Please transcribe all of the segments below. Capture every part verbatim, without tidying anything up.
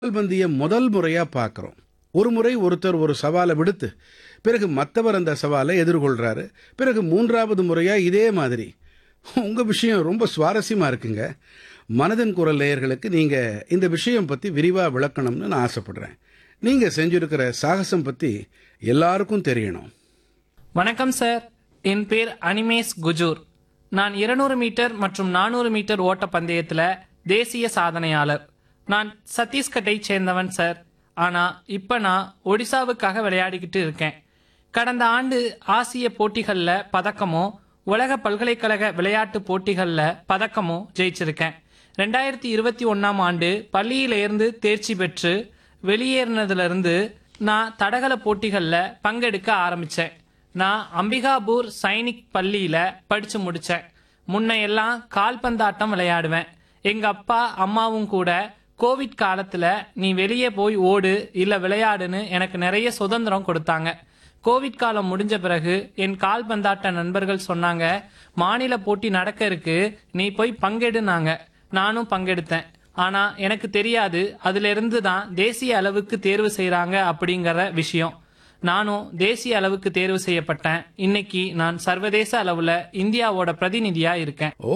பந்திய முதல் முறையா பார்க்கிறோம். ஒரு முறை ஒருத்தர் ஒரு சவாலை விடுத்து, பிறகு மத்தவர் அந்த சவாலை எதிர்கொள்றாரு. பிறகு மூன்றாவது முறையா இதே மாதிரி. உங்க விஷயம் ரொம்ப சுவாரஸ்யமா இருக்குங்க. மனதின் குரல் நேயர்களுக்கு நீங்க இந்த விஷயம் பத்தி விரிவா விளக்கணும்னு நான் ஆசைப்படுறேன். நீங்க செஞ்சிருக்கிற சாகசம் பத்தி எல்லாருக்கும் தெரியணும். வணக்கம் சார், என் பேர் அனிமேஷ் குஜூர். நான் இருநூறு மீட்டர் மற்றும் நானூறு மீட்டர் ஓட்ட பந்தயத்தில் தேசிய சாதனையாளர். நான் சத்தீஸ்கட்டை சேர்ந்தவன் சார். ஆனால் இப்போ நான் ஒடிசாவுக்காக விளையாடிக்கிட்டு இருக்கேன். கடந்த ஆண்டு ஆசிய போட்டிகளில் பதக்கமோ உலக பல்கலைக்கழக விளையாட்டு போட்டிகளில் பதக்கமோ ஜெயிச்சிருக்கேன். ரெண்டாயிரத்தி இருபத்தி ஒன்றாம் ஆண்டு பள்ளியிலேருந்து தேர்ச்சி பெற்று வெளியேறினதுலேருந்து நான் தடகள போட்டிகளில் பங்கெடுக்க ஆரம்பித்தேன். நான் அம்பிகாபூர் சைனிக் பள்ளியில் படித்து முடித்தேன். முன்ன எல்லாம் கால்பந்தாட்டம் விளையாடுவேன். எங்கள் அப்பா அம்மாவும் கூட கோவிட் காலத்தில் நீ வெளியே போய் ஓடு இல்லை விளையாடுன்னு எனக்கு நிறைய சுதந்திரம் கொடுத்தாங்க. கோவிட் காலம் முடிஞ்ச பிறகு என் கால்பந்தாட்ட நண்பர்கள் சொன்னாங்க, மாநில போட்டி நடக்க இருக்கு, நீ போய் பங்கெடுனாங்க. நானும் பங்கெடுத்தேன். ஆனால் எனக்கு தெரியாது அதிலிருந்து தான் தேசிய அளவுக்கு தேர்வு செய்கிறாங்க அப்படிங்கிற விஷயம். நானும் தேசிய அளவுக்கு தேர்வு செய்யப்பட்டேன். இன்னைக்கு நான் சர்வதேச அளவில் இந்தியாவோட பிரதிநிதியா இருக்கேன். ஓ,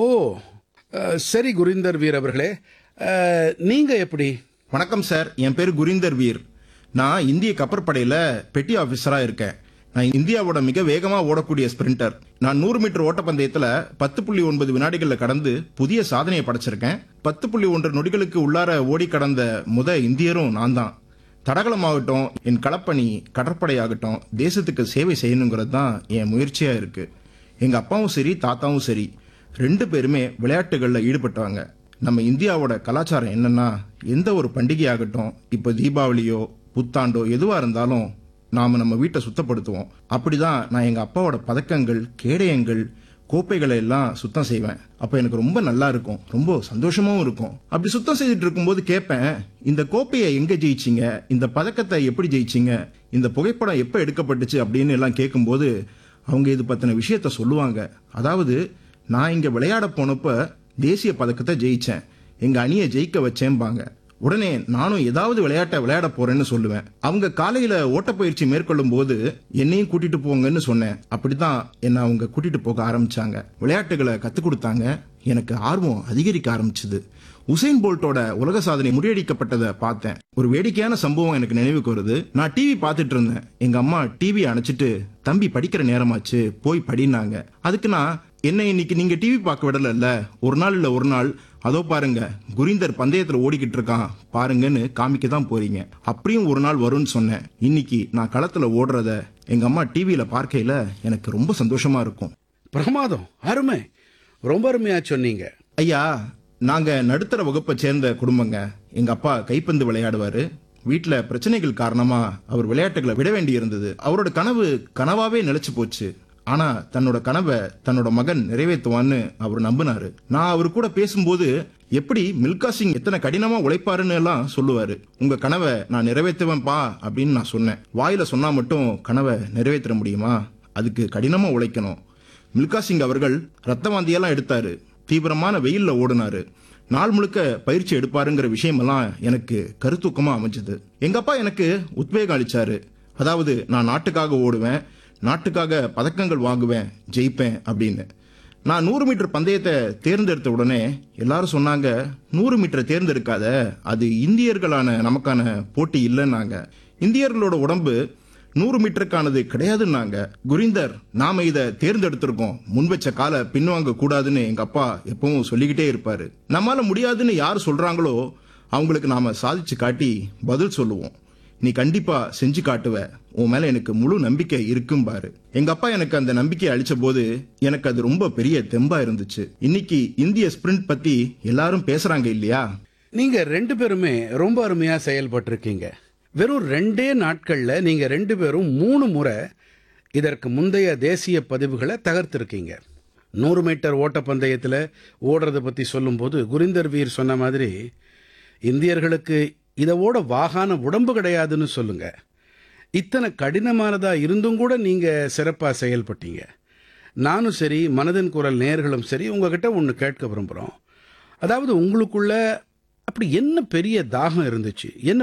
அஹ், சரி குரிந்தர் வீர் அவர்களே, அஹ், நீங்க எப்படி? வணக்கம் சார், என் பேர் குரிந்தர் வீர். நான் இந்திய கப்பற்படையில பெட்டி ஆபீசரா இருக்கேன். நான் இந்தியாவோட மிக வேகமா ஓடக்கூடிய ஸ்பிரிண்டர். நான் நூறு மீட்டர் ஓட்டப்பந்தயத்துல பத்து புள்ளி ஒன்பது வினாடிகள்ல கடந்து புதிய சாதனையை படைச்சிருக்கேன். பத்து புள்ளி ஒன்று நொடிகளுக்கு உள்ளார ஓடி கடந்த முத இந்தியரும் நான் தான். தடகளமாகட்டும், என் களப்பணி, கடற்படையாகட்டும், தேசத்துக்கு சேவை செய்யணுங்கிறது தான் என் முயற்சியா இருக்கு. எங்க அப்பாவும் சரி தாத்தாவும் சரி ரெண்டு பேருமே விளையாட்டுகள்ல ஈடுபட்டவங்க. நம்ம இந்தியாவோட கலாச்சாரம் என்னன்னா, எந்த ஒரு பண்டிகையாகட்டும், இப்போ தீபாவளியோ புத்தாண்டோ எதுவா இருந்தாலும் நாம நம்ம வீட்டை சுத்தப்படுத்துவோம். அப்படிதான் நான் எங்க அப்பாவோட பதக்கங்கள், கேடயங்கள், கோப்பைகளை எல்லாம் சுத்தம் செய்வேன். அப்ப எனக்கு ரொம்ப நல்லா இருக்கும், ரொம்ப சந்தோஷமாவும் இருக்கும். அப்படி சுத்தம் செய்துட்டு இருக்கும்போது கேட்பேன், இந்த கோப்பையை எங்க ஜெயிச்சீங்க, இந்த பதக்கத்தை எப்படி ஜெயிச்சீங்க, இந்த புகைப்படம் எப்ப எடுக்கப்பட்டுச்சு அப்படின்னு எல்லாம் கேட்கும்போது அவங்க இது பத்தின விஷயத்த சொல்லுவாங்க. அதாவது, நான் இங்க விளையாட போனப்ப தேசிய பதக்கத்தை ஜெயிச்சேன், எங்க அணியை ஜெயிக்க வச்சேன்பாங்க. உடனே நானும் ஏதாவது விளையாட்டை விளையாட போறேன்னு சொல்லுவேன். அவங்க காலையில ஓட்டப்பயிற்சி மேற்கொள்ளும் போது என்னையும் கூட்டிட்டு போங்கன்னு சொன்னேன். அப்படித்தான் என்ன அவங்க கூட்டிட்டு போக ஆரம்பிச்சாங்க. விளையாட்டுகளை கத்துக் கொடுத்தாங்க. எனக்கு ஆர்வம் அதிகரிக்க ஆரம்பிச்சது. உசைன் போல்ட்டோட உலக சாதனை முறியடிக்கப்பட்டதை பார்த்தேன். ஒரு வேடிக்கையான சம்பவம் எனக்கு நினைவுக்கு வருது. நான் டிவி பார்த்துட்டு இருந்தேன். எங்க அம்மா டிவி அணைச்சிட்டு, தம்பி படிக்கிற நேரமாச்சு, போய் படினாங்க. அதுக்கு நான், என்ன இன்னைக்கு நீங்க டிவி பார்க்க விடல, ஒரு நாள் இல்ல ஒரு நாள் அதோ பாருங்க குரிந்தர் பந்தயத்துல ஓடிக்கிட்டு இருக்கான் பாருங்கன்னு காமிக்க தான் போறீங்க. அப்படியும் ஒரு நாள் வரும்னு சொன்னேன். இன்னைக்கு நான் களத்துல ஓடுறத எங்க அம்மா டிவியில பார்க்கையில எனக்கு ரொம்ப சந்தோஷமா இருக்கும். பிரமாதம், அருமை, ரொம்ப அருமையா சொன்னீங்க. ஐயா, நாங்க நடுத்தர வகுப்பை சேர்ந்த குடும்பங்க. எங்க அப்பா கைப்பந்து விளையாடுவாரு. வீட்டுல பிரச்சனைகள் காரணமா அவர் விளையாட்டுகளை விட வேண்டி இருந்தது. அவரோட கனவு கனவாவே நிலைச்சு போச்சு. ஆனா தன்னோட கனவை தன்னோட மகன் நிறைவேற்றுவான்னு அவர் நம்பினாரு. நான் அவர் கூட பேசும்போது, எப்படி மில்கா சிங் எத்தனை கடினமா உழைப்பாருன்னு எல்லாம் சொல்லுவாரு. உங்க கனவை நான் நிறைவேற்றுவேன்பா அப்படின்னு நான் சொன்னேன். வாயில சொன்னா மட்டும் கனவை நிறைவேற்ற முடியுமா? அதுக்கு கடினமா உழைக்கணும். மில்கா சிங் அவர்கள் ரத்த வாந்தியெல்லாம் எடுத்தாரு, தீவிரமான வெயில்ல ஓடினாரு, நாள் முழுக்க பயிற்சி எடுப்பாருங்கிற விஷயமெல்லாம் எனக்கு கருத்தூக்கமா அமைஞ்சது. எங்க அப்பா எனக்கு உத்வேகம் அளிச்சாரு. அதாவது, நான் நாட்டுக்காக ஓடுவேன், நாட்டுக்காக பதக்கங்கள் வாங்குவேன், ஜெயிப்பேன் அப்படின்னு. நான் நூறு மீட்டர் பந்தயத்தை தேர்ந்தெடுத்த உடனே எல்லாரும் சொன்னாங்க, நூறு மீட்டர் தேர்ந்தெடுக்காத, அது இந்தியர்களான நமக்கான போட்டி இல்லைன்னாங்க. இந்தியர்களோட உடம்பு நூறு மீட்டருக்கானது கிடையாதுன்னாங்க. குரிந்தர், நாம இதை தேர்ந்தெடுத்திருக்கோம், முன் வச்ச காலை பின்வாங்க கூடாதுன்னு எங்க அப்பா எப்பவும் சொல்லிக்கிட்டே இருப்பாரு. நம்மால முடியாதுன்னு யார் சொல்றாங்களோ அவங்களுக்கு நாம சாதிச்சு காட்டி பதில் சொல்லுவோம். நீ கண்டிப்பா செஞ்சு காட்டுவ, உன் மேல எனக்கு முழு நம்பிக்கை இருக்கும் பாரு. எங்க அப்பா எனக்கு அந்த நம்பிக்கையை அளிச்ச போது எனக்கு அது ரொம்ப பெரிய தெம்பா இருந்துச்சு. இன்னைக்கு இந்திய ஸ்பிரிண்ட் பத்தி எல்லாரும் பேசுறாங்க இல்லையா? நீங்க ரெண்டு பேருமே ரொம்ப அருமையா செயல்பட்டிருக்கீங்க. வெறும் ரெண்டே நாட்கள்ல நீங்க ரெண்டு பேரும் மூணு முறை இதற்கு முந்தைய தேசிய பதிவுகளை தகர்த்திருக்கீங்க. நூறு மீட்டர் ஓட்டப்பந்தயத்தில் ஓடுறத பத்தி சொல்லும்போது குரிந்தர் வீர் சொன்ன மாதிரி, இந்தியர்களுக்கு இதை ஓட வாகான உடம்பு கிடையாதுன்னு சொல்லுங்க. இத்தனை கடினமானதா இருந்தும் கூட நீங்க சிறப்பா செயல்பட்டீங்க. நானும் சரி, மனதின் குரல் நேயர்களும் சரி, உங்ககிட்ட ஒன்று கேட்க விரும்புகிறோம். அதாவது, உங்களுக்குள்ள அப்படி என்ன பெரிய தாகம் இருந்துச்சு, என்ன